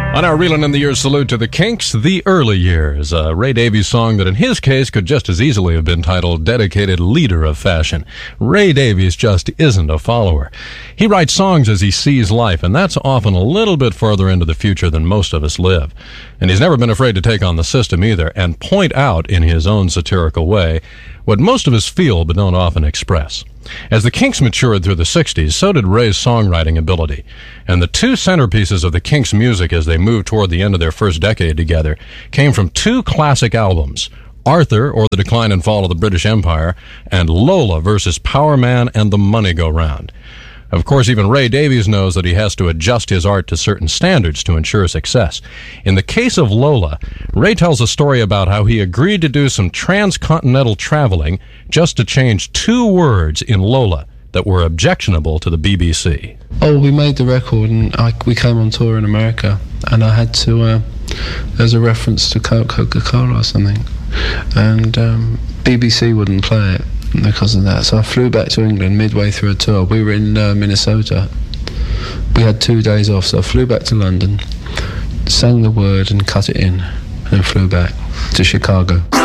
On our Reelin' in the Years salute to the Kinks, The Early Years, a Ray Davies song that in his case could just as easily have been titled Dedicated Leader of Fashion. Ray Davies just isn't a follower. He writes songs as he sees life, and that's often a little bit further into the future than most of us live. And he's never been afraid to take on the system either, and point out in his own satirical way what most of us feel but don't often express. As the Kinks matured through the 60s, so did Ray's songwriting ability. And the two centerpieces of the Kinks' music as they moved toward the end of their first decade together came from two classic albums, Arthur, or The Decline and Fall of the British Empire, and Lola versus Power Man and the Money Go Round. Of course, even Ray Davies knows that he has to adjust his art to certain standards to ensure success. In the case of Lola, Ray tells a story about how he agreed to do some transcontinental traveling just to change two words in Lola that were objectionable to the BBC. Oh, we made the record and we came on tour in America, and I had to, there's a reference to Coca-Cola or something, and BBC wouldn't play it because of that. So I flew back to England midway through a tour. We were in Minnesota. We had 2 days off, so I flew back to London, sang the word and cut it in, and then flew back to Chicago.